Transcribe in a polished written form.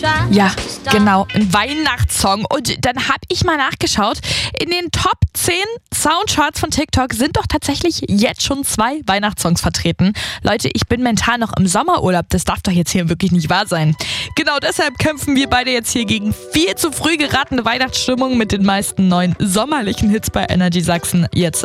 Ja, genau, ein Weihnachtssong. Und dann habe ich mal nachgeschaut, in den Top 10 Soundcharts von TikTok sind doch tatsächlich jetzt schon 2 Weihnachtssongs vertreten. Leute, ich bin mental noch im Sommerurlaub, das darf doch jetzt hier wirklich nicht wahr sein. Genau deshalb kämpfen wir beide jetzt hier gegen viel zu früh geratene Weihnachtsstimmung mit den meisten neuen sommerlichen Hits bei Energy Sachsen. Jetzt